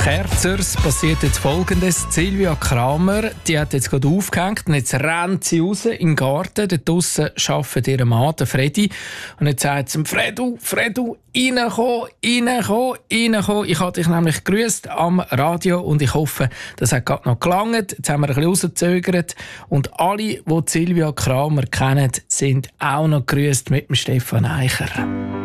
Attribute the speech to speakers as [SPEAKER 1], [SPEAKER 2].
[SPEAKER 1] Kerzers passiert jetzt Folgendes. Silvia Kramer, die hat jetzt gerade aufgehängt und jetzt rennt sie raus in den Garten. Dort draussen arbeitet ihr Mann, der Freddy. Und jetzt sagt sie ihm, Fredu, reinkommen. Ich habe dich nämlich gegrüßt am Radio und ich hoffe, das hat gerade noch gelangt. Jetzt haben wir ein bisschen rausgezögert. Und alle, die Silvia Kramer kennen, sind auch noch gegrüßt mit dem Stefan Eicher.